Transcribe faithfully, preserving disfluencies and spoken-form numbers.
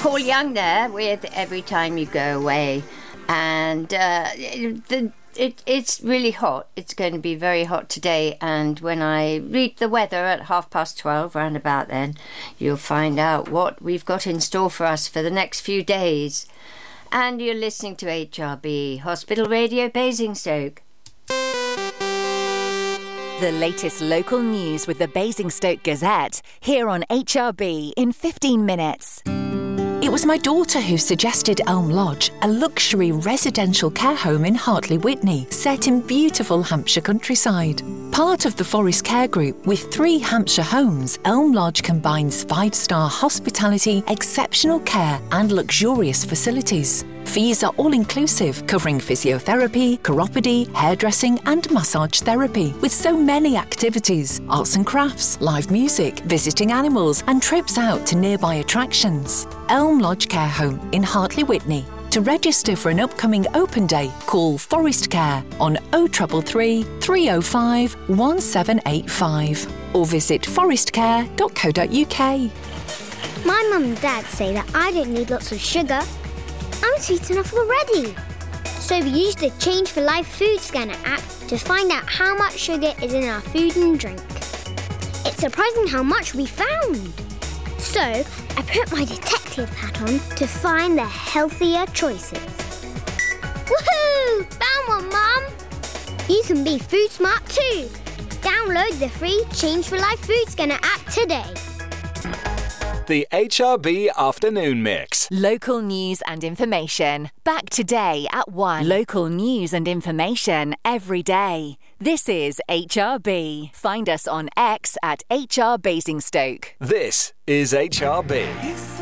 Paul Young there with Every Time You Go Away. And uh, the, it, it's really hot. It's going to be very hot today. And when I read the weather at half past twelve, round about then, you'll find out what we've got in store for us for the next few days. And you're listening to H R B, Hospital Radio Basingstoke. The latest local news with the Basingstoke Gazette, here on H R B in fifteen minutes. It was my daughter who suggested Elm Lodge, a luxury residential care home in Hartley Witney, set in beautiful Hampshire countryside. Part of the Forest Care Group with three Hampshire homes, Elm Lodge combines five-star hospitality, exceptional care and luxurious facilities. Fees are all-inclusive, covering physiotherapy, chiropody, hairdressing and massage therapy, with so many activities, arts and crafts, live music, visiting animals and trips out to nearby attractions. Elm Lodge Care Home in Hartley Witney. To register for an upcoming open day, call Forest Care on oh three three, three oh five, one seven eight five or visit forest care dot co dot uk. My mum and dad say that I don't need lots of sugar. I'm sweet enough already. So we used the Change for Life food scanner app to find out how much sugar is in our food and drink. It's surprising how much we found. So I put my detective hat on to find the healthier choices. Woohoo! Found one, Mum! You can be food smart too. Download the free Change for Life food scanner app today. The H R B Afternoon Mix. Local news and information. Back today at one. Local news and information every day. This is H R B. Find us on X at H R Basingstoke. This is H R B.